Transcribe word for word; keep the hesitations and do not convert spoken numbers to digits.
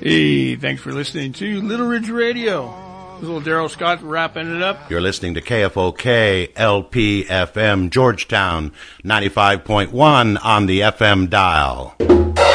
Hey, thanks for listening to Little Ridge Radio. This is little Daryl Scott wrapping it up. You're listening to K F O K L P F M Georgetown, ninety-five point one on the F M dial.